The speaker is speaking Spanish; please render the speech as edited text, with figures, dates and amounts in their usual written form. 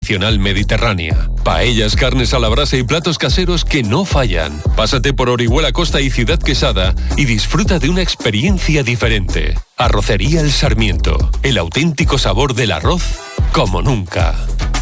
tradicional mediterránea. Paellas, carnes a la brasa y platos caseros que no fallan. Pásate por Orihuela Costa y Ciudad Quesada y disfruta de una experiencia diferente. Arrocería El Sarmiento, el auténtico sabor del arroz como nunca.